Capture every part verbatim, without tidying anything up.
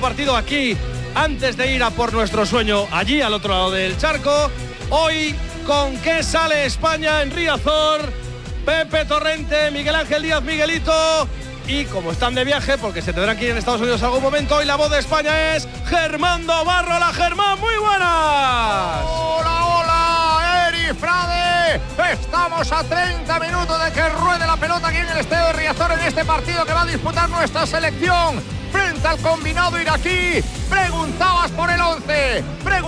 partido aquí antes de ir a por nuestro sueño allí al otro lado del charco. Hoy, ¿con qué sale España en Riazor? Pepe Torrente, Miguel Ángel Díaz, Miguelito. Y como están de viaje, porque se tendrán que ir en Estados Unidos algún momento, hoy la voz de España es Germán Domarro. Hola, Germán, muy buenas. Hola, hola, Eri Frade. Estamos a treinta minutos de que ruede la pelota aquí en el estadio de Riazor en este partido que va a disputar nuestra selección frente al combinado iraquí. Preguntabas por el once,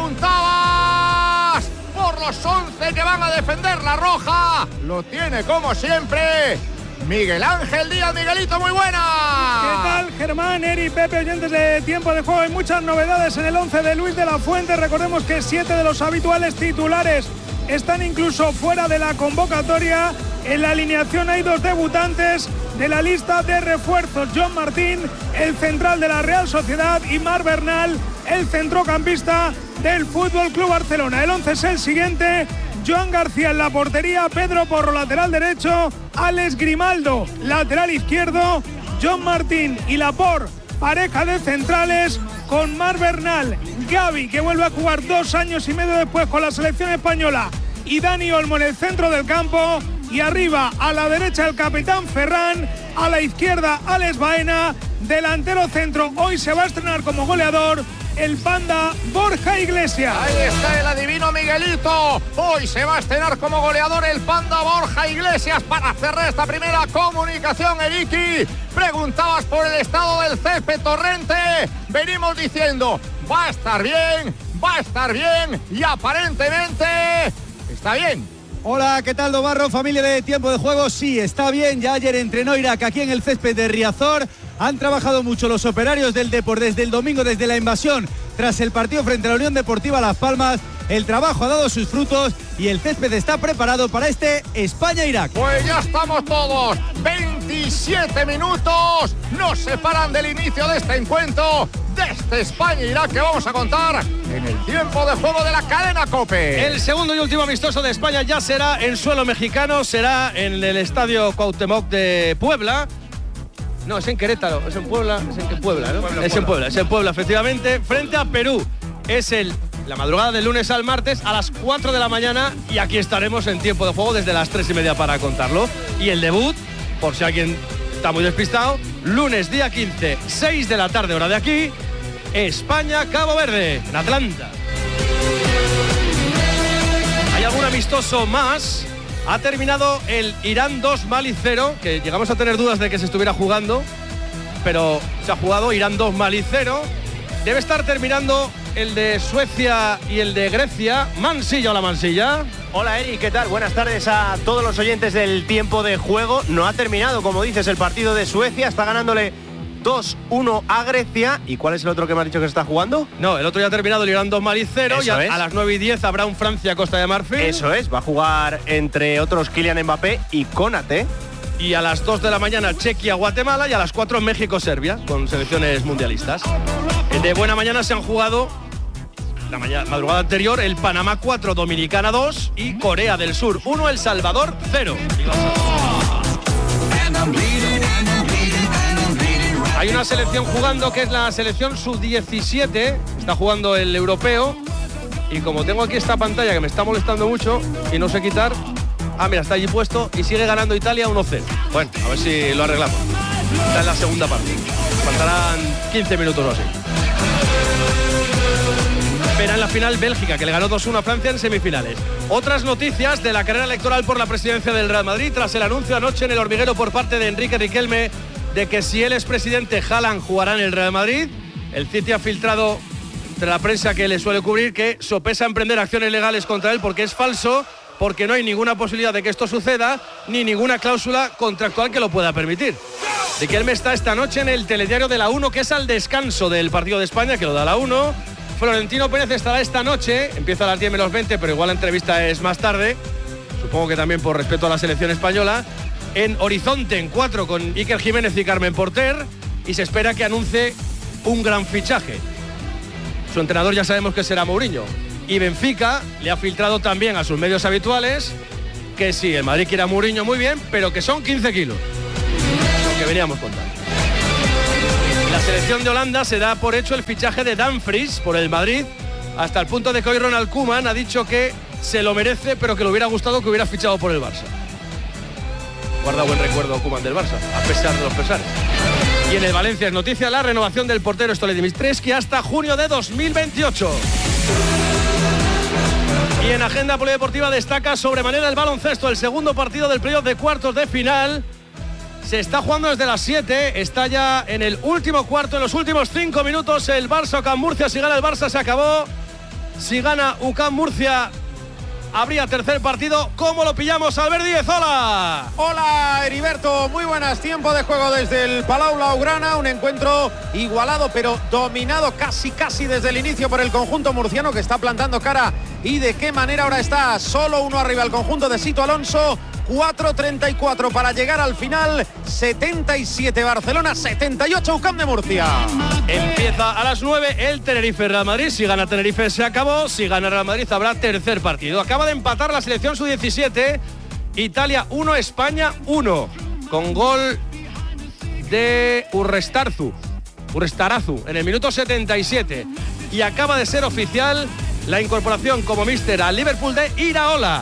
preguntabas por los once que van a defender la roja. Lo tiene como siempre Miguel Ángel Díaz. Miguelito, muy buena. ¿Qué tal, Germán, Eri, Pepe, oyentes de Tiempo de Juego? Hay muchas novedades en el once de Luis de la Fuente. Recordemos que siete de los habituales titulares están incluso fuera de la convocatoria. En la alineación hay dos debutantes de la lista de refuerzos: John Martín, el central de la Real Sociedad, y Marc Bernal, el centrocampista del Fútbol Club Barcelona. El once es el siguiente: Joan García en la portería, Pedro Porro lateral derecho, Alex Grimaldo lateral izquierdo, John Martín y Laporte pareja de centrales, con Marc Bernal, Gavi, que vuelve a jugar dos años y medio después con la selección española, y Dani Olmo en el centro del campo. Y arriba, a la derecha, el capitán Ferran, a la izquierda, Alex Baena, delantero centro. Hoy se va a estrenar como goleador el panda Borja Iglesias. Ahí está el adivino Miguelito. Hoy se va a estrenar como goleador el panda Borja Iglesias. Para cerrar esta primera comunicación, Eriki, preguntabas por el estado del césped Torrente. Venimos diciendo, va a estar bien, va a estar bien, y aparentemente está bien. Hola, ¿qué tal, Domarro? Familia de Tiempo de Juego. Sí, está bien. Ya ayer entrenó Irak aquí en el césped de Riazor. Han trabajado mucho los operarios del Depor desde el domingo, desde la invasión, tras el partido frente a la Unión Deportiva Las Palmas. El trabajo ha dado sus frutos y el césped está preparado para este España-Irak. Pues ya estamos todos. veintisiete minutos nos separan del inicio de este encuentro, de este España-Irak, que vamos a contar en el Tiempo de Juego de la cadena COPE. El segundo y último amistoso de España ya será en suelo mexicano, será en el Estadio Cuauhtémoc de Puebla. No, es en Querétaro, es en Puebla, es en Puebla, ¿no? Puebla, es en Puebla, es en Puebla, efectivamente, frente a Perú. Es el la madrugada del lunes al martes a las cuatro de la mañana, y aquí estaremos en Tiempo de Juego desde las tres y media para contarlo. Y el debut, por si alguien está muy despistado, lunes día quince, seis de la tarde, hora de aquí, España-Cabo Verde, en Atlanta. ¿Hay algún amistoso más? Ha terminado el Irán dos, Mali cero, que llegamos a tener dudas de que se estuviera jugando, pero se ha jugado. Irán dos, Mali cero. Debe estar terminando el de Suecia y el de Grecia. Mansilla, hola Mansilla. Hola Eri, ¿qué tal? Buenas tardes a todos los oyentes del Tiempo de Juego. No ha terminado, como dices, el partido de Suecia. Está ganándole dos uno a Grecia. ¿Y cuál es el otro que me has dicho que se está jugando? No, el otro ya ha terminado, el Irán dos, Mali cero. Y a, a las nueve y diez habrá un Francia-Costa de Marfil. Eso es, va a jugar entre otros Kylian Mbappé y Konate. Y a las dos de la mañana Chequia-Guatemala, y a las cuatro México-Serbia, con selecciones mundialistas. De buena mañana se han jugado la mañana, madrugada anterior, el Panamá cuatro, Dominicana dos, y Corea del Sur uno, El Salvador cero. Hay una selección jugando que es la selección sub diecisiete, está jugando el europeo, y como tengo aquí esta pantalla que me está molestando mucho y no sé quitar, ah, mira, está allí puesto, y sigue ganando Italia uno cero. Bueno, a ver si lo arreglamos. Está en la segunda parte. Faltarán quince minutos o así. Verá en la final Bélgica, que le ganó dos uno a Francia en semifinales. Otras noticias de la carrera electoral por la presidencia del Real Madrid, tras el anuncio anoche en el hormiguero por parte de Enrique Riquelme de que si él es presidente, Haaland jugará en el Real Madrid. El City ha filtrado entre la prensa que le suele cubrir que sopesa emprender acciones legales contra él porque es falso, porque no hay ninguna posibilidad de que esto suceda, ni ninguna cláusula contractual que lo pueda permitir. Riquelme está esta noche en el telediario de la uno, que es al descanso del partido de España, que lo da la uno. Florentino Pérez estará esta noche, empieza a las diez menos veinte, pero igual la entrevista es más tarde, supongo que también por respeto a la selección española, en Horizonte en cuatro con Iker Jiménez y Carmen Porter, y se espera que anuncie un gran fichaje. Su entrenador ya sabemos que será Mourinho, y Benfica le ha filtrado también a sus medios habituales que sí, el Madrid quiere a Mourinho muy bien, pero que son quince kilos, lo que veníamos contando. la selección de Holanda se da por hecho el fichaje de Dumfries por el Madrid, hasta el punto de que hoy Ronald Koeman ha dicho que se lo merece, pero que le hubiera gustado que hubiera fichado por el Barça. Guarda buen recuerdo Koeman del Barça, a pesar de los pesares. Y en el Valencia es noticia la renovación del portero Stole Dimitrescu hasta junio de dos mil veintiocho. Y en agenda polideportiva destaca sobremanera el baloncesto, el segundo partido del playoff de cuartos de final. Se está jugando desde las siete, está ya en el último cuarto, en los últimos cinco minutos el Barça UCAM Murcia. Si gana el Barça se acabó, si gana UCAM Murcia habría tercer partido. ¿Cómo lo pillamos, Albert Díez? ¡Hola! Hola, Heriberto, muy buenas. Tiempo de juego desde el Palau Blaugrana, un encuentro igualado pero dominado casi casi desde el inicio por el conjunto murciano, que está plantando cara. ¿Y de qué manera? Ahora está solo uno arriba el conjunto de Sito Alonso. cuatro treinta y cuatro para llegar al final. setenta y siete Barcelona, setenta y ocho UCAM de Murcia. Empieza a las nueve el Tenerife-Real Madrid. Si gana Tenerife se acabó. Si gana Real Madrid habrá tercer partido. Acaba de empatar la selección sub diecisiete. Italia uno, España uno. Con gol de Urrestarzu. Urrestarazu en el minuto setenta y siete. Y acaba de ser oficial la incorporación como míster al Liverpool de Iraola.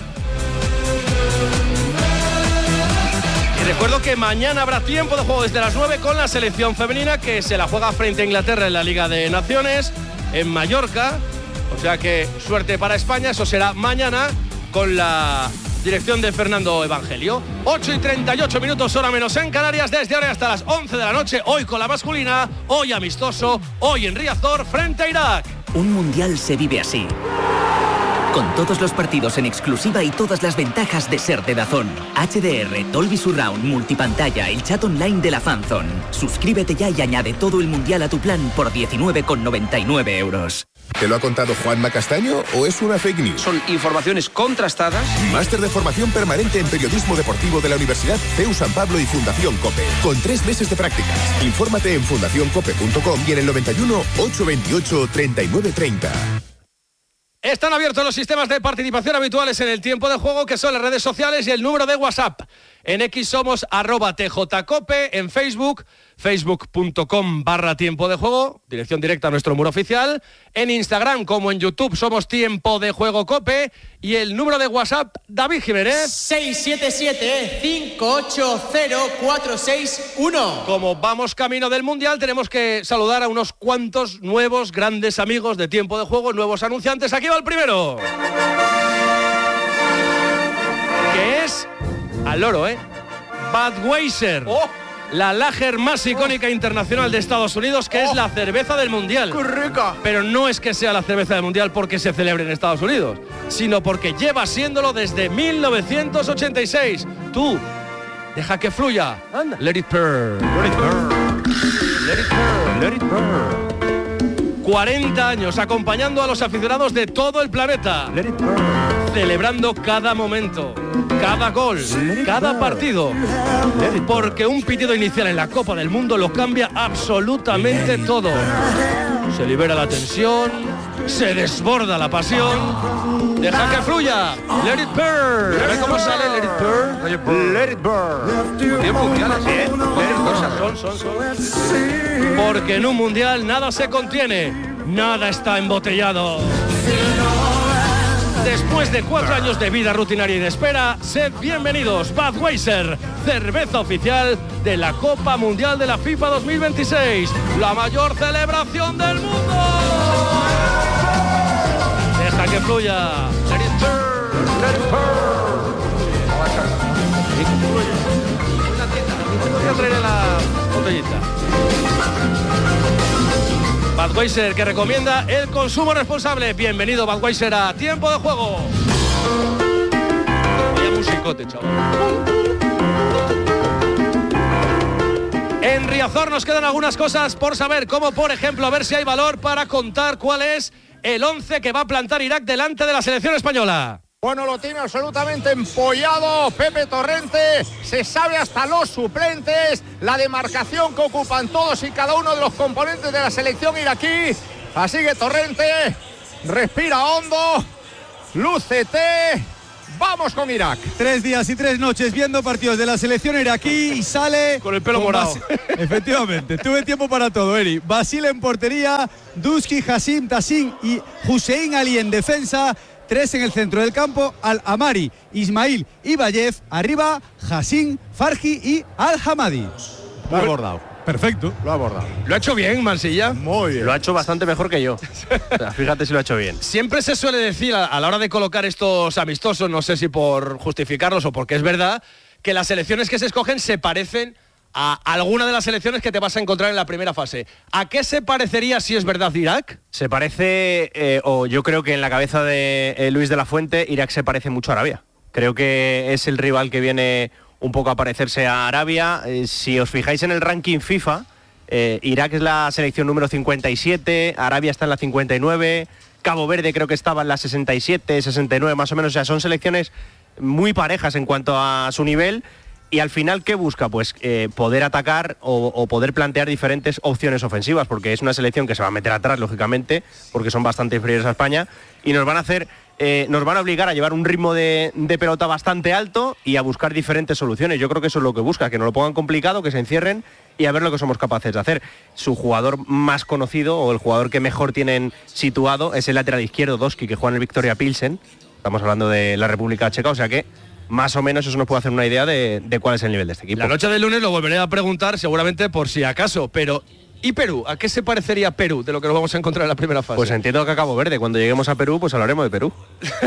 Y recuerdo que mañana habrá tiempo de juego desde las nueve con la selección femenina, que se la juega frente a Inglaterra en la Liga de Naciones, en Mallorca. O sea que suerte para España, eso será mañana con la dirección de Fernando Evangelio. ocho y treinta y ocho minutos, hora menos en Canarias, desde ahora hasta las once de la noche, hoy con la masculina, hoy amistoso, hoy en Riazor frente a Irak. Un mundial se vive así. Con todos los partidos en exclusiva y todas las ventajas de ser de DAZN. H D R, Dolby Surround, multipantalla, el chat online de la Fanzone. Suscríbete ya y añade todo el mundial a tu plan por diecinueve con noventa y nueve euros. ¿Te lo ha contado Juanma Castaño o es una fake news? Son informaciones contrastadas. Máster de formación permanente en periodismo deportivo de la Universidad C E U San Pablo y Fundación COPE. Con tres meses de prácticas. Infórmate en fundación cope punto com y en el noventa y uno, ochocientos veintiocho, treinta y nueve treinta. Están abiertos los sistemas de participación habituales en el tiempo de juego, que son las redes sociales y el número de WhatsApp. En X somos arroba tjcope, en Facebook, facebook punto com barra tiempo de juego, dirección directa a nuestro muro oficial. En Instagram, como en YouTube, somos Tiempo de Juego Cope. Y el número de WhatsApp, David Jiménez. seis siete siete, cinco ocho cero, cuatro seis uno. Como vamos camino del Mundial, tenemos que saludar a unos cuantos nuevos grandes amigos de Tiempo de Juego, nuevos anunciantes. Aquí va el primero. Que es al loro, ¿eh? Budweiser. ¡Oh! La lager más icónica internacional de Estados Unidos, que oh, es la cerveza del Mundial. ¡Qué rica! Pero no es que sea la cerveza del Mundial porque se celebre en Estados Unidos, sino porque lleva siéndolo desde mil novecientos ochenta y seis. Tú, deja que fluya. Anda. Let it burn. Let it burn. Let it burn. Let it burn. cuarenta años acompañando a los aficionados de todo el planeta. Let it burn. Celebrando cada momento, cada gol, cada partido. Porque un pitido inicial en la Copa del Mundo lo cambia absolutamente todo. Se libera la tensión, se desborda la pasión. Deja que fluya. Let it burn. ¿Ves cómo sale Let it burn? Let it burn. Bien mundiales, ¿eh? Cosas son, son, son. Porque en un mundial nada se contiene, nada está embotellado. Después de cuatro años de vida rutinaria y de espera, sed bienvenidos. Budweiser, cerveza oficial de la Copa Mundial de la FIFA dos mil veintiséis, la mayor celebración del mundo. Deja que fluya. Let it burn, let it burn. Voy a traer la botellita. Budweiser, que recomienda el consumo responsable. Bienvenido, Budweiser, a Tiempo de Juego. Vaya musicote, chaval. En Riazor nos quedan algunas cosas por saber, como por ejemplo a ver si hay valor para contar cuál es el once que va a plantar Irak delante de la selección española. Bueno, lo tiene absolutamente empollado Pepe Torrente, se sabe hasta los suplentes, la demarcación que ocupan todos y cada uno de los componentes de la selección iraquí. Así que Torrente respira hondo, lúcete, Vamos con Irak. Tres días y tres noches viendo partidos de la selección iraquí y sale... Con el pelo morado. Bas... Efectivamente, tuve tiempo para todo, Eri. Basil en portería, Duski, Hassim, Tassin y Hussein Ali en defensa. Tres en el centro del campo, Al-Amari, Ismail y Bayev. Arriba, Hassim, Farji y Al-Hamadi. Lo ha abordado. Perfecto. Lo ha abordado. ¿Lo ha hecho bien, Mansilla? Muy bien. Lo ha hecho bastante mejor que yo. O sea, fíjate si lo ha hecho bien. Siempre se suele decir a, a la hora de colocar estos amistosos, no sé si por justificarlos o porque es verdad, que las selecciones que se escogen se parecen a alguna de las selecciones que te vas a encontrar en la primera fase. ¿A qué se parecería si es verdad Irak? Se parece, eh, o yo creo que en la cabeza de eh, Luis de la Fuente, Irak se parece mucho a Arabia. Creo que es el rival que viene un poco a parecerse a Arabia. Eh, si os fijáis en el ranking FIFA, eh, Irak es la selección número cincuenta y siete, Arabia está en la cincuenta y nueve, Cabo Verde creo que estaba en la sesenta y siete, sesenta y nueve más o menos. O sea, son selecciones muy parejas en cuanto a su nivel. Y al final, ¿qué busca? Pues eh, poder atacar o, o poder plantear diferentes opciones ofensivas, porque es una selección que se va a meter atrás, lógicamente, porque son bastante inferiores a España, y nos van a hacer, eh, nos van a obligar a llevar un ritmo de, de pelota bastante alto y a buscar diferentes soluciones. Yo creo que eso es lo que busca, que nos lo pongan complicado, que se encierren y a ver lo que somos capaces de hacer. Su jugador más conocido, o el jugador que mejor tienen situado, es el lateral izquierdo, Doski, que juega en el Victoria Pilsen. Estamos hablando de la República Checa, o sea que más o menos eso nos puede hacer una idea de, de cuál es el nivel de este equipo. La noche del lunes lo volveré a preguntar seguramente por si acaso, pero ¿y Perú? ¿A qué se parecería Perú de lo que nos vamos a encontrar en la primera fase? Pues entiendo que a Cabo Verde, cuando lleguemos a Perú, pues hablaremos de Perú.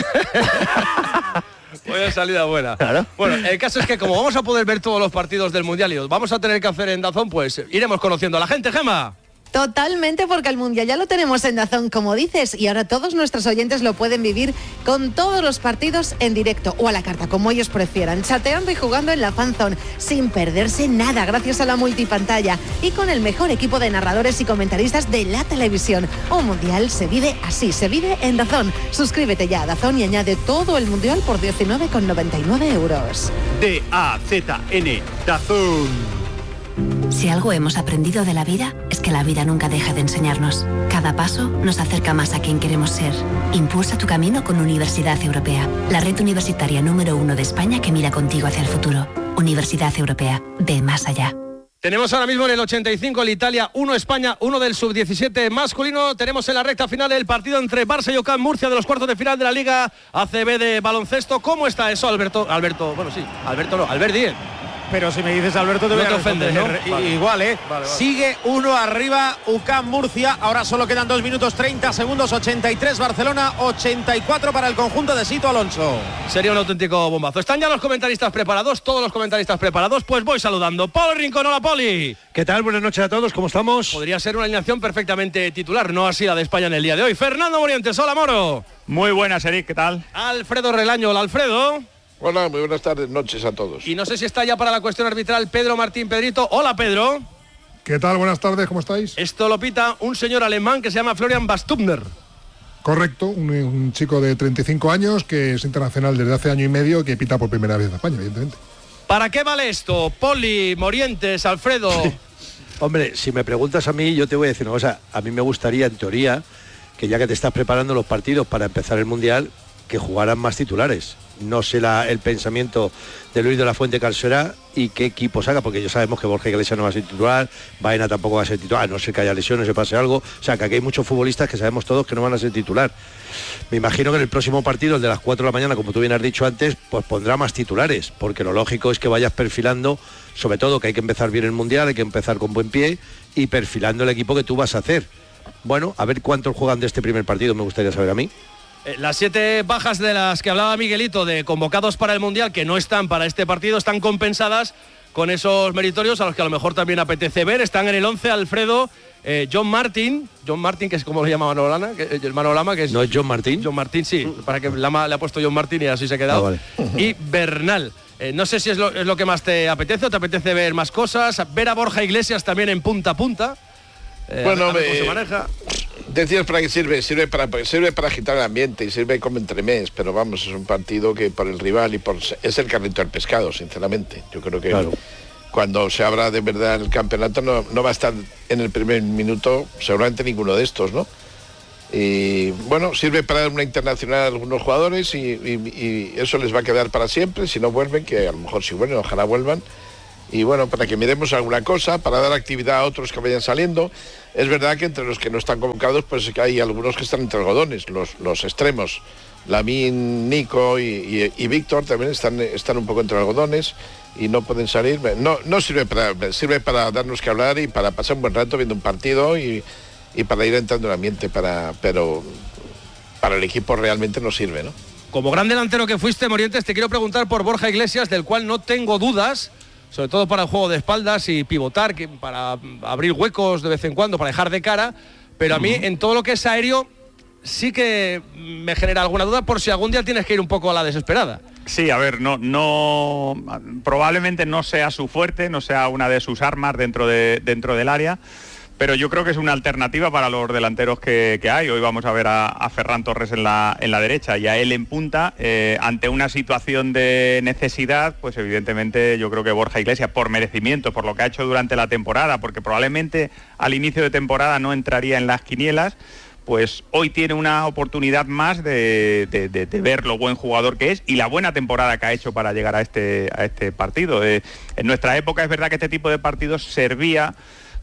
Buena salida buena. Claro. Bueno, el caso es que como vamos a poder ver todos los partidos del Mundial y los vamos a tener que hacer en DAZN, pues iremos conociendo a la gente, Gemma. Totalmente, porque el Mundial ya lo tenemos en DAZN, como dices, y ahora todos nuestros oyentes lo pueden vivir con todos los partidos en directo o a la carta, como ellos prefieran, chateando y jugando en la FanZone, sin perderse nada, gracias a la multipantalla y con el mejor equipo de narradores y comentaristas de la televisión. Un Mundial se vive así, se vive en DAZN. Suscríbete ya a DAZN y añade todo el Mundial por diecinueve con noventa y nueve euros. D A Z N, DAZN. Si algo hemos aprendido de la vida, es que la vida nunca deja de enseñarnos. Cada paso nos acerca más a quien queremos ser. Impulsa tu camino con Universidad Europea, la red universitaria número uno de España que mira contigo hacia el futuro. Universidad Europea, ve más allá. Tenemos ahora mismo en el ochenta y cinco el Italia uno España uno del sub diecisiete masculino. Tenemos en la recta final el partido entre Barça y Ocán Murcia de los cuartos de final de la Liga A C B de baloncesto. ¿Cómo está eso, Alberto? Alberto, bueno, sí, Alberto no, Alberti. Pero si me dices Alberto te no voy a te ofendes, ¿no? Vale. Igual, ¿eh? Vale, vale. Sigue uno arriba Ocán Murcia. Ahora solo quedan dos minutos treinta segundos. ochenta y tres Barcelona, ochenta y cuatro para el conjunto de Sito Alonso. Sería un auténtico bombazo. ¿Están ya los comentaristas preparados? Todos los comentaristas preparados. Pues voy saludando. Poli Rincón, hola Poli. ¿Qué tal? Buenas noches a todos, ¿cómo estamos? Podría ser una alineación perfectamente titular, no así la de España en el día de hoy. Fernando Morientes, hola Moro. Muy buenas, Eric, ¿qué tal? Alfredo Relaño, hola Alfredo. Hola, muy buenas tardes, noches a todos. Y no sé si está ya para la cuestión arbitral Pedro Martín Pedrito. Hola Pedro. ¿Qué tal? Buenas tardes, ¿cómo estáis? Esto lo pita un señor alemán que se llama Florian Bastubner. Correcto, un, un chico de treinta y cinco años que es internacional desde hace año y medio y que pita por primera vez en España, evidentemente. ¿Para qué vale esto? Poli, Morientes, Alfredo. Hombre, si me preguntas a mí, yo te voy a decir una cosa. A mí me gustaría, en teoría, que ya que te estás preparando los partidos para empezar el Mundial, que jugaran más titulares. No sé la, el pensamiento de Luis de la Fuente Calserá y qué equipo saca, porque ya sabemos que Borja Iglesias no va a ser titular, Baena tampoco va a ser titular, a no ser que haya lesiones, se pase algo. O sea, que aquí hay muchos futbolistas que sabemos todos que no van a ser titular. Me imagino que en el próximo partido, el de las cuatro de la mañana, como tú bien has dicho antes, pues pondrá más titulares, porque lo lógico es que vayas perfilando, sobre todo que hay que empezar bien el Mundial, hay que empezar con buen pie y perfilando el equipo que tú vas a hacer. Bueno, a ver cuántos juegan de este primer partido, me gustaría saber a mí. Eh, las siete bajas de las que hablaba Miguelito, de convocados para el Mundial, que no están para este partido, están compensadas con esos meritorios a los que a lo mejor también apetece ver. Están en el once Alfredo, eh, John Martin, John Martin, que es como lo llama Manolo Lama, que, el Manolo Lama, que es... ¿No es John Martin? John Martin, sí, para que Lama le ha puesto John Martin y así se ha quedado. Ah, vale. Y Bernal. Eh, no sé si es lo, es lo que más te apetece o te apetece ver más cosas. Ver a Borja Iglesias también en punta a punta. Eh, bueno, a ver, a ver cómo eh, se maneja. Decías para qué sirve, sirve para sirve para agitar el ambiente y sirve como entremés, pero vamos, es un partido que por el rival y por es el carrito del pescado, sinceramente. Yo creo que claro, cuando se abra de verdad el campeonato no, no va a estar en el primer minuto seguramente ninguno de estos, ¿no? Y bueno, sirve para dar una internacional a algunos jugadores y, y, y eso les va a quedar para siempre, si no vuelven, que a lo mejor si vuelven, ojalá vuelvan. Y bueno, para que miremos alguna cosa, para dar actividad a otros que vayan saliendo. Es verdad que entre los que no están convocados, pues hay algunos que están entre algodones, los, los extremos. Lamine, Nico y, y, y Víctor también están, están un poco entre algodones y no pueden salir. No, no sirve para, sirve para darnos que hablar y para pasar un buen rato viendo un partido y... y para ir entrando en el ambiente, para, pero para el equipo realmente no sirve, ¿no? Como gran delantero que fuiste, Morientes, te quiero preguntar por Borja Iglesias, del cual no tengo dudas, sobre todo para el juego de espaldas y pivotar, que para abrir huecos de vez en cuando, para dejar de cara, pero a mí en todo lo que es aéreo sí que me genera alguna duda por si algún día tienes que ir un poco a la desesperada. Sí, a ver, no, no, probablemente no sea su fuerte, no sea una de sus armas dentro de, dentro del área. Pero yo creo que es una alternativa para los delanteros que, que hay. Hoy vamos a ver a, a Ferran Torres en la, en la derecha y a él en punta. Eh, ante una situación de necesidad, pues evidentemente yo creo que Borja Iglesias, por merecimiento, por lo que ha hecho durante la temporada, porque probablemente al inicio de temporada no entraría en las quinielas, pues hoy tiene una oportunidad más de, de, de, de ver lo buen jugador que es y la buena temporada que ha hecho para llegar a este, a este partido. Eh, en nuestra época es verdad que este tipo de partidos servía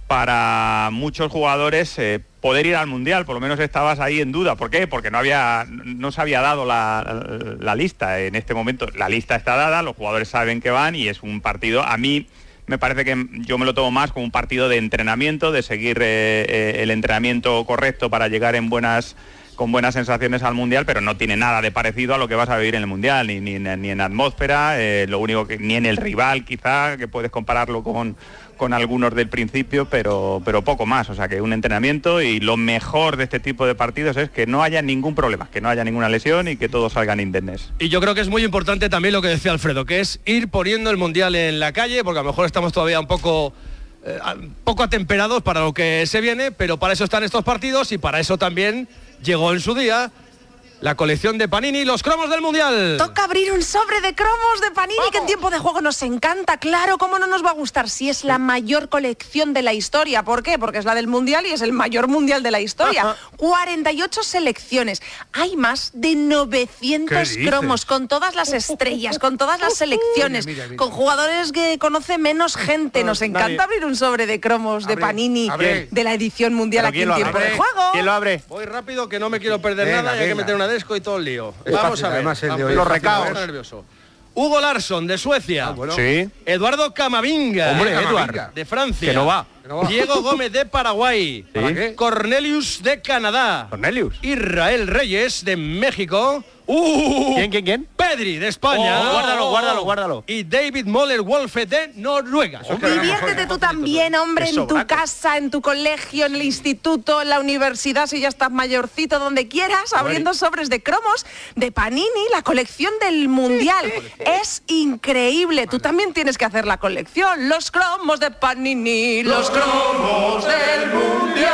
para muchos jugadores eh, poder ir al Mundial, por lo menos estabas ahí en duda. ¿Por qué? Porque no había, no se había dado la, la, la lista. En este momento la lista está dada, los jugadores saben que van y es un partido, a mí me parece que yo me lo tomo más como un partido de entrenamiento, de seguir eh, eh, el entrenamiento correcto para llegar en buenas con buenas sensaciones al Mundial, pero no tiene nada de parecido a lo que vas a vivir en el Mundial, ni, ni, ni en atmósfera, eh, lo único que ni en el rival quizá, que puedes compararlo con con algunos del principio, pero, pero poco más, o sea que un entrenamiento y lo mejor de este tipo de partidos es que no haya ningún problema, que no haya ninguna lesión y que todos salgan indemnes. Y yo creo que es muy importante también lo que decía Alfredo, que es ir poniendo el Mundial en la calle, porque a lo mejor estamos todavía un poco, eh, poco atemperados para lo que se viene, pero para eso están estos partidos y para eso también llegó en su día la colección de Panini, los cromos del Mundial. Toca abrir un sobre de cromos de Panini. ¡Vamos! Que en tiempo de juego nos encanta. Claro, cómo no nos va a gustar si es la mayor colección de la historia. ¿Por qué? Porque es la del Mundial y es el mayor Mundial de la historia. Ajá. cuarenta y ocho selecciones. Hay más de novecientos cromos con todas las estrellas, con todas las selecciones, mira, mira, mira. Con jugadores que conoce menos gente. Nos encanta Nadie. abrir un sobre de cromos abre, de Panini abre. de la edición mundial aquí en tiempo abre? de juego. ¿Quién lo abre? Voy rápido que no me quiero perder venga, nada y hay que meter una desco y todo el lío. Es Vamos fácil, a ver. Además, el de hoy, los recaos. Nervioso. Hugo Larsson, de Suecia. Ah, bueno. Sí. Eduardo Camavinga. Hombre, eh, Eduard. de Francia. Que no va. Que no va. Diego Gómez, de Paraguay. ¿Sí? ¿Para qué? Cornelius, de Canadá. Cornelius. Israel Reyes, de México. Uh, ¿Quién, quién, quién? Pedri, de España. Oh, guárdalo, guárdalo, guárdalo. Y David Moller-Wolfe, de Noruega. Diviértete tú también, hombre, en tu casa, en tu colegio, en el instituto, en la universidad, si ya estás mayorcito, donde quieras, abriendo sobres de cromos de Panini, la colección del Mundial. Es increíble. Tú también tienes que hacer la colección. Los cromos de Panini, los cromos del Mundial.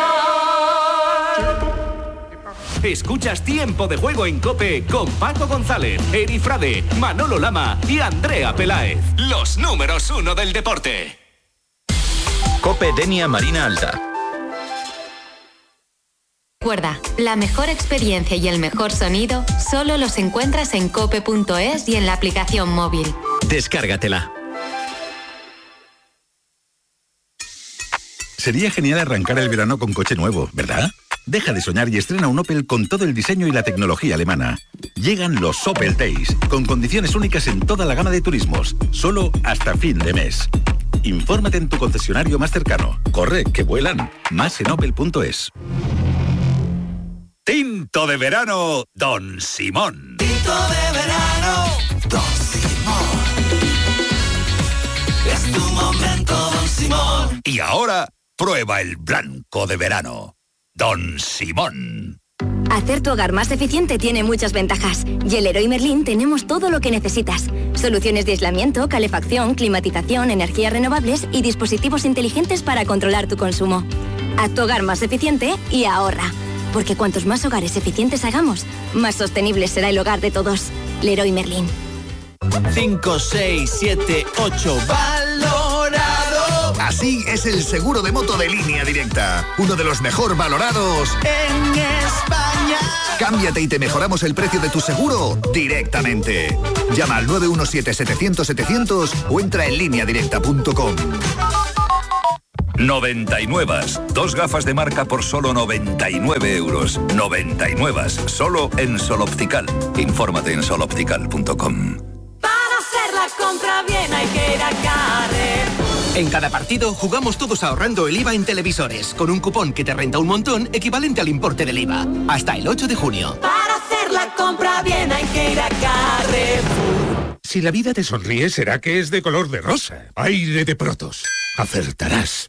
Escuchas Tiempo de Juego en COPE con Paco González, Eri Frade, Manolo Lama y Andrea Peláez. Los números uno del deporte. COPE Denia Marina Alta. Recuerda, la mejor experiencia y el mejor sonido solo los encuentras en cope punto es y en la aplicación móvil. Descárgatela. Sería genial arrancar el verano con coche nuevo, ¿verdad? Deja de soñar y estrena un Opel con todo el diseño y la tecnología alemana. Llegan los Opel Days, con condiciones únicas en toda la gama de turismos, solo hasta fin de mes. Infórmate en tu concesionario más cercano. Corre, que vuelan. Más en opel punto es. Tinto de verano, Don Simón. Tinto de verano, Don Simón. Es tu momento, Don Simón. Y ahora, prueba el blanco de verano. Don Simón. Hacer tu hogar más eficiente tiene muchas ventajas. Y en Leroy Merlin tenemos todo lo que necesitas. Soluciones de aislamiento, calefacción, climatización, energías renovables y dispositivos inteligentes para controlar tu consumo. Haz tu hogar más eficiente y ahorra. Porque cuantos más hogares eficientes hagamos, más sostenible será el hogar de todos. Leroy Merlin. cinco, seis, siete, ocho. Valorado. Así es el seguro de moto de Línea Directa, uno de los mejor valorados en España. Cámbiate y te mejoramos el precio de tu seguro directamente. Llama al nueve uno siete, setecientos, setecientos o entra en línea directa punto com. noventa y nueve. Dos gafas de marca por solo noventa y nueve euros. noventa y nueve. Solo en Sol Optical. Infórmate en sol optical punto com. Para hacer la compra bien hay que ir a Carrefour. En cada partido jugamos todos ahorrando el I V A en televisores, con un cupón que te renta un montón equivalente al importe del I V A. Hasta el ocho de junio. Para hacer la compra bien hay que ir a Carrefour. Si la vida te sonríe, será que es de color de rosa. Aire de Protos. Acertarás.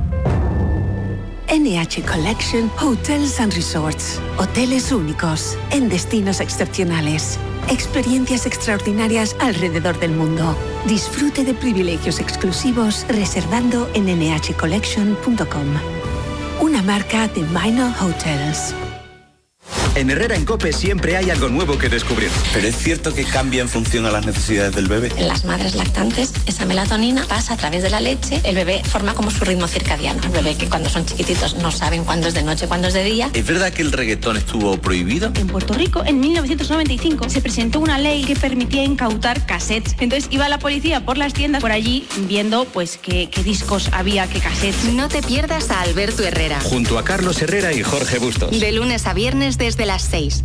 N H Collection Hotels and Resorts. Hoteles únicos, en destinos excepcionales. Experiencias extraordinarias alrededor del mundo. Disfrute de privilegios exclusivos reservando en ene hache collection punto com. Una marca de Minor Hotels. En Herrera en COPE siempre hay algo nuevo que descubrir. Pero es cierto que cambia en función a las necesidades del bebé. En las madres lactantes, esa melatonina pasa a través de la leche. El bebé forma como su ritmo circadiano. El bebé que cuando son chiquititos no saben cuándo es de noche, cuándo es de día. ¿Es verdad que el reggaetón estuvo prohibido? En Puerto Rico, en mil novecientos noventa y cinco, se presentó una ley que permitía incautar cassettes. Entonces iba la policía por las tiendas, por allí, viendo pues qué, qué discos había, qué cassettes. No te pierdas a Alberto Herrera. Junto a Carlos Herrera y Jorge Bustos. De lunes a viernes desde las seis.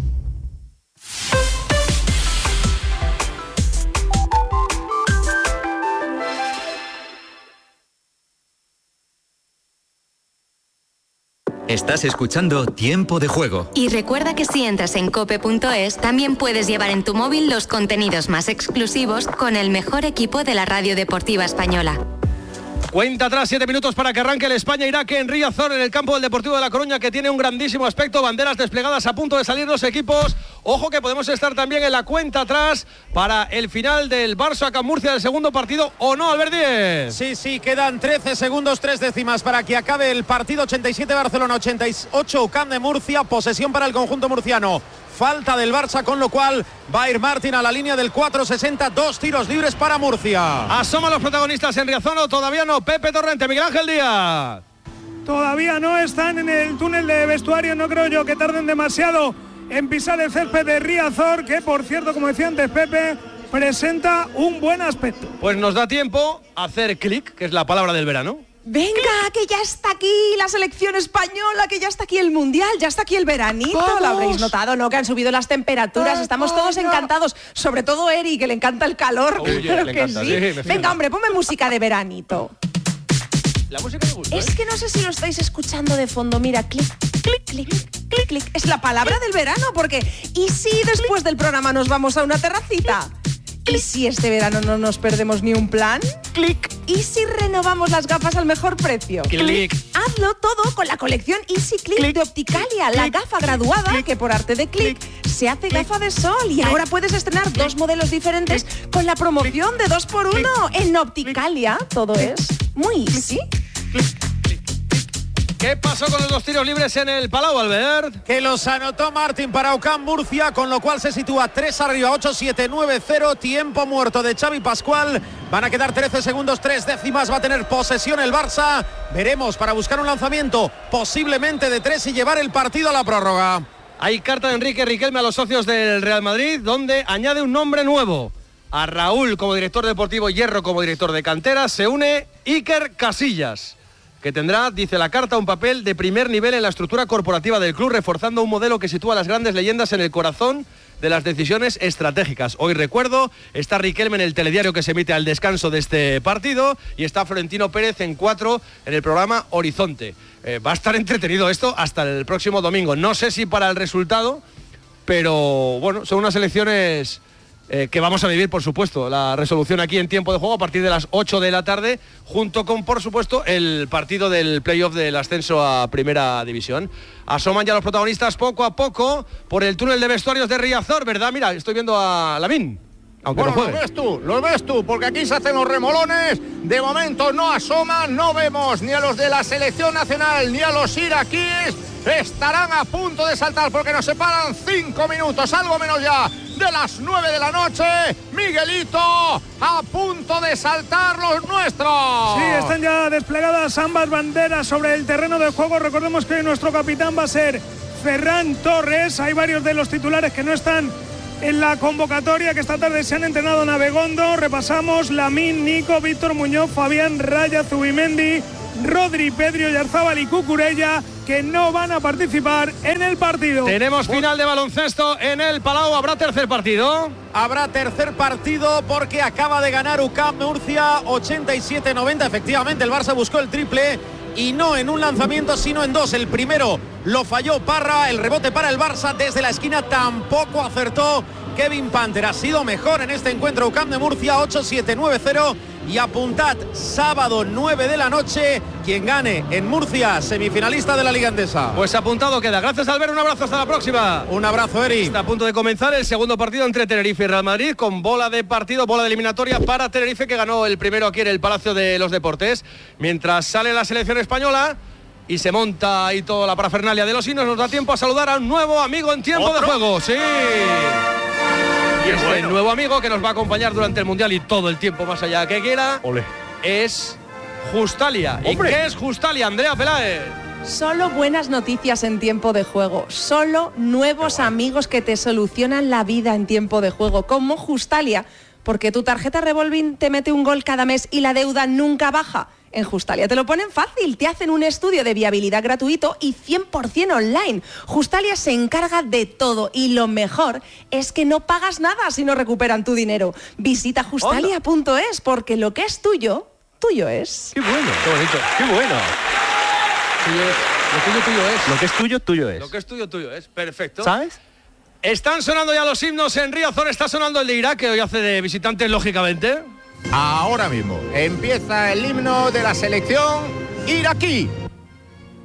Estás escuchando Tiempo de Juego. Y recuerda que si entras en cope punto es, también puedes llevar en tu móvil los contenidos más exclusivos con el mejor equipo de la radio deportiva española. Cuenta atrás, siete minutos para que arranque el España-Irak en Riazor, en el campo del Deportivo de La Coruña, que tiene un grandísimo aspecto, banderas desplegadas a punto de salir los equipos. Ojo que podemos estar también en la cuenta atrás para el final del Barça Murcia del segundo partido, ¿o no, Albert Díez? Sí, sí, quedan trece segundos, tres décimas para que acabe el partido. Ochenta y siete Barcelona, ochenta y ocho U C A M de Murcia, posesión para el conjunto murciano. Falta del Barça, con lo cual va a ir Martín a la línea del cuatro sesenta, dos tiros libres para Murcia. Asoman los protagonistas en Riazor, o todavía no. Pepe Torrente, Miguel Ángel Díaz. Todavía no están en el túnel de vestuario, no creo yo que tarden demasiado en pisar el césped de Riazor, que por cierto, como decía antes Pepe, presenta un buen aspecto. Pues nos da tiempo a hacer clic, que es la palabra del verano. Venga, que ya está aquí la selección española, que ya está aquí el Mundial, ya está aquí el veranito. ¡Vamos! Lo habréis notado, ¿no? Que han subido las temperaturas, ¡Vamos! Estamos todos encantados. Sobre todo Eri, que le encanta el calor. Oye, claro le que encanta, sí. sí, me fío. Venga, hombre, ponme música de veranito. La música me gusta, ¿eh? Es que no sé si lo estáis escuchando de fondo. Mira, clic, clic, clic, clic, clic. Es la palabra del verano, porque ¿y si después del programa nos vamos a una terracita? ¿Y si este verano no nos perdemos ni un plan? Clic. ¿Y si renovamos las gafas al mejor precio? Clic. Hazlo todo con la colección Easy Click de Opticalia, la gafa graduada que por arte de clic se hace gafa de sol. Y ahora puedes estrenar dos modelos diferentes con la promoción de dos por uno en Opticalia. Todo es muy easy. ¿Qué pasó con los dos tiros libres en el Palau, Albert? Que los anotó Martín para U C A M Murcia, con lo cual se sitúa tres arriba, ocho siete nueve cero, tiempo muerto de Xavi Pascual. Van a quedar trece segundos, tres décimas, va a tener posesión el Barça. Veremos para buscar un lanzamiento posiblemente de tres y llevar el partido a la prórroga. Hay carta de Enrique Riquelme a los socios del Real Madrid, donde añade un nombre nuevo. A Raúl como director deportivo, Hierro como director de cantera, se une Iker Casillas, que tendrá, dice la carta, un papel de primer nivel en la estructura corporativa del club, reforzando un modelo que sitúa a las grandes leyendas en el corazón de las decisiones estratégicas. Hoy, recuerdo, está Riquelme en el telediario que se emite al descanso de este partido, y está Florentino Pérez en cuatro en el programa Horizonte. Eh, va a estar entretenido esto hasta el próximo domingo. No sé si para el resultado, pero bueno, son unas elecciones Eh, que vamos a vivir, por supuesto, la resolución aquí en Tiempo de Juego a partir de las ocho de la tarde, junto con, por supuesto, el partido del playoff del ascenso a Primera División. Asoman ya los protagonistas poco a poco por el túnel de vestuarios de Riazor, ¿verdad? Mira, estoy viendo a Lavín. Aunque bueno, no juegue. lo ves tú, lo ves tú, porque aquí se hacen los remolones. De momento no asoman, no vemos ni a los de la selección nacional ni a los iraquíes. Estarán a punto de saltar porque nos separan cinco minutos, algo menos ya, de las nueve de la noche. Miguelito, a punto de saltar los nuestros. Sí, están ya desplegadas ambas banderas sobre el terreno de juego. Recordemos que nuestro capitán va a ser Ferran Torres. Hay varios de los titulares que no están en la convocatoria, que esta tarde se han entrenado en Abegondo. Repasamos: Lamín, Nico, Víctor Muñoz, Fabián, Raya, Zubimendi, Rodri, Pedro, Yarzábal y Cucurella, que no van a participar en el partido. Tenemos final de baloncesto en el Palau. ¿Habrá tercer partido? Habrá tercer partido porque acaba de ganar U C A M Murcia ochenta y siete noventa. Efectivamente, el Barça buscó el triple y no en un lanzamiento, sino en dos. El primero lo falló Parra, el rebote para el Barça desde la esquina tampoco acertó Kevin Panther. Ha sido mejor en este encuentro U C A M de Murcia, ocho siete nueve cero. Y apuntad, sábado nueve de la noche, quien gane en Murcia, semifinalista de la Liga Endesa. Pues apuntado queda. Gracias, Albert, un abrazo, hasta la próxima. Un abrazo, Eri. Está a punto de comenzar el segundo partido entre Tenerife y Real Madrid, con bola de partido, bola de eliminatoria para Tenerife, que ganó el primero aquí en el Palacio de los Deportes. Mientras sale la selección española y se monta ahí toda la parafernalia de los hinos, nos da tiempo a saludar a un nuevo amigo en tiempo ¿Otro? de juego. Sí. Y este bueno. nuevo amigo que nos va a acompañar durante el Mundial y todo el tiempo más allá que quiera, Olé. es Justalia. ¡Hombre! ¿Y qué es Justalia, Andrea Peláez? Solo buenas noticias en tiempo de juego, solo nuevos amigos que te solucionan la vida en tiempo de juego, como Justalia, porque tu tarjeta revolving te mete un gol cada mes y la deuda nunca baja. En Justalia te lo ponen fácil, te hacen un estudio de viabilidad gratuito y cien por ciento online. Justalia se encarga de todo y lo mejor es que no pagas nada si no recuperan tu dinero. Visita justalia punto es porque lo que es tuyo, tuyo es. ¡Qué bueno! ¡Qué bonito! ¡Qué bueno! Lo tuyo, tuyo es. Lo que es tuyo, tuyo es. Lo que es tuyo, tuyo es. Perfecto. ¿Sabes? Están sonando ya los himnos en Riazor. Está sonando el de Irak, que hoy hace de visitante, lógicamente. Ahora mismo empieza el himno de la selección iraquí.